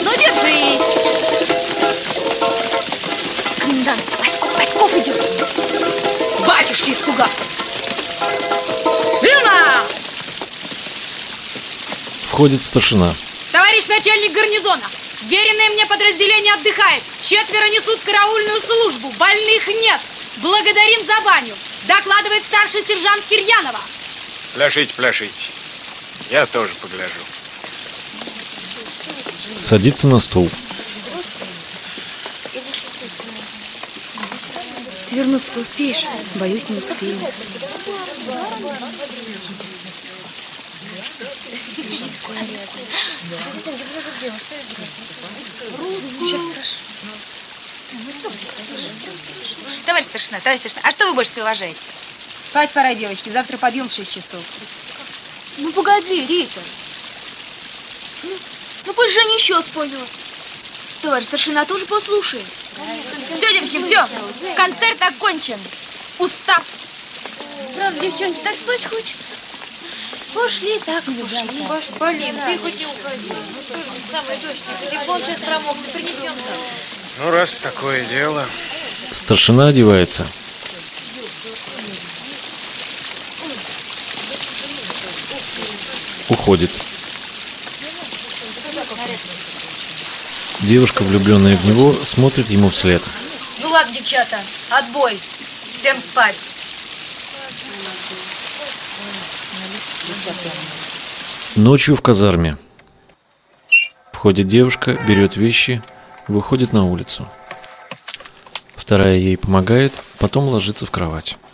Ну, держись. Комендант, Васьков идет. Батюшки испугался. Смирно! Входит старшина. Товарищ начальник гарнизона, веренное мне подразделение отдыхает. 4 несут караульную службу, больных нет. Благодарим за баню. Докладывает старший сержант Кирьянова. Пляшите. Я тоже погляжу. Садится на стул. Ты вернуться-то успеешь? Боюсь, не успею. Сейчас спрошу. Товарищ старшина, а что вы больше всего уважаете? Спать пора, девочки. Завтра подъем в 6 часов. Ну, погоди, Рита. Ну пусть Женя еще споет. Товарищ старшина тоже послушает. Все, девочки, все. Концерт окончен. Устав. Правда, девчонки, так спать хочется. Пошли, так и пошли. Полин, ты хоть не уходи. Самое точное. Телефон сейчас промокнет, принесем. Ну, раз такое дело. Старшина одевается. Уходит. Девушка, влюбленная в него, смотрит ему вслед. Ну ладно, девчата, отбой. Всем спать. Ночью в казарме. Входит девушка, берет вещи, выходит на улицу. Вторая ей помогает, потом ложится в кровать.